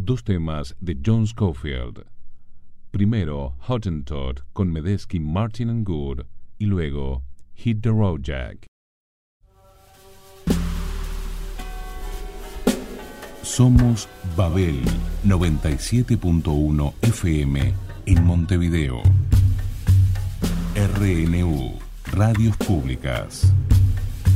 dos temas de John Scofield. Primero Hottentot con Medeski, Martin and Good, y luego Hit the Road Jack. Somos Babel 97.1 FM en Montevideo. RNU, Radios Públicas.